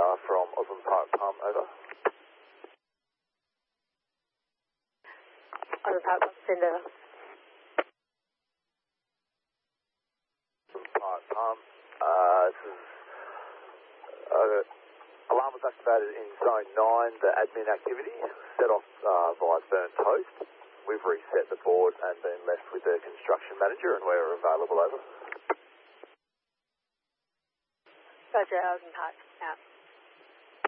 from Osborne Park Palm, over. Osborne Park Palm, send over. Osborne Park Palm, this is, alarm was activated in zone 9, the admin activity, set off via burnt toast. We've reset the board and been left with the construction manager, and we're available, over. Roger, Osborne Park, out.